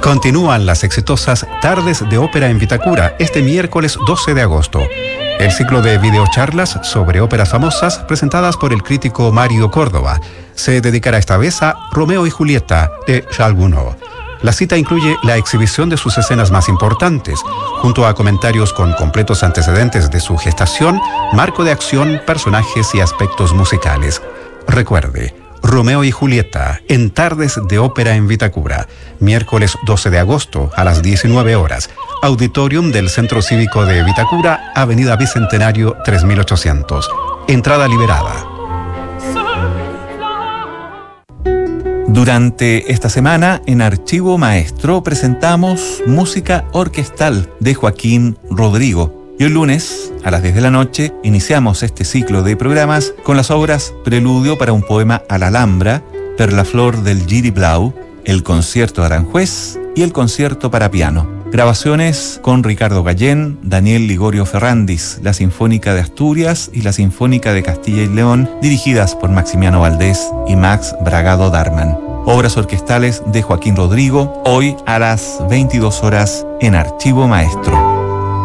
Continúan las exitosas Tardes de Ópera en Vitacura este miércoles 12 de agosto. El ciclo de videocharlas sobre óperas famosas presentadas por el crítico Mario Córdoba se dedicará esta vez a Romeo y Julieta de Charles Gounod. La cita incluye la exhibición de sus escenas más importantes, junto a comentarios con completos antecedentes de su gestación, marco de acción, personajes y aspectos musicales. Recuerde, Romeo y Julieta en Tardes de Ópera en Vitacura, miércoles 12 de agosto a las 19 horas. Auditorium del Centro Cívico de Vitacura, Avenida Bicentenario 3800. Entrada liberada. Durante esta semana, en Archivo Maestro, presentamos música orquestal de Joaquín Rodrigo. Y el lunes, a las 10 de la noche, iniciamos este ciclo de programas con las obras Preludio para un poema a la Alhambra, Per la flor del Giri Blau, el concierto de Aranjuez y el concierto para piano. Grabaciones con Ricardo Gallén, Daniel Ligorio Ferrandis, la Sinfónica de Asturias y la Sinfónica de Castilla y León, dirigidas por Maximiano Valdés y Max Bragado Darman. Obras orquestales de Joaquín Rodrigo, hoy a las 22 horas en Archivo Maestro.